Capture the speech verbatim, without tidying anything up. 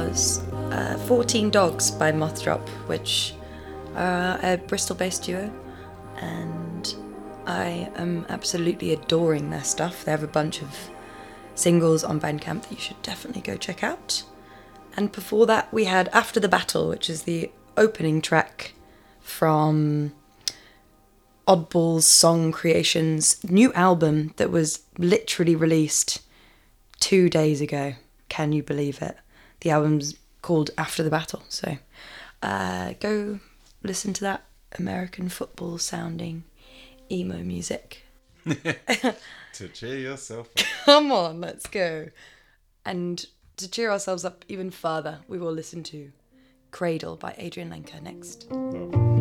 was uh, fourteen Dogs by Moth-Drop, which are a Bristol-based duo, and I am absolutely adoring their stuff. They have a bunch of singles on Bandcamp that you should definitely go check out. And before that we had After the Battle, which is the opening track from Oddball's Song Creations new album that was literally released two days ago. Can you believe it? The album's called After the Battle, so uh, go listen to that American football sounding emo music. To cheer yourself up. Come on, let's go. And to cheer ourselves up even further, we will listen to Cradle by Adrian Lenker next. Love.